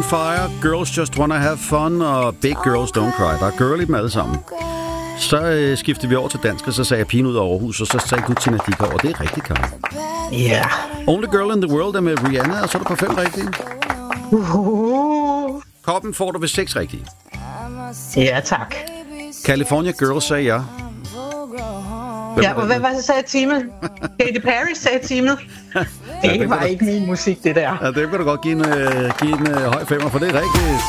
Fire, Girls Just Wanna Have Fun og Big Girls Don't Cry. Der er girl i dem alle sammen. Så skiftede vi over til dansk, og så sagde jeg pigen ud af Aarhus, og så sagde du til Nadika over. Det er rigtigt, Karen. Ja. Yeah. Only Girl in the World er med Rihanna, og så er du på 5 rigtige. Koppen får du ved 6 rigtige. Ja, tak. California Girls sagde jeg. Ja, og hvad var det, sagde teamet? Katy Perry sagde teamet. Det var ikke min musik, det der. Ja, det vil du godt give en høj 5'er, for det er rigtigt.